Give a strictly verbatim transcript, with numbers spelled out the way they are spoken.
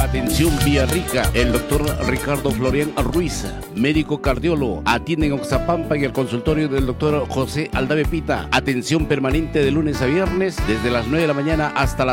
Atención Villarrica, el doctor Ricardo Florian Ruiz, médico cardiólogo. Atiende en Oxapampa en el consultorio del doctor José Aldave Pita. Atención permanente de lunes a viernes desde las nueve de la mañana hasta las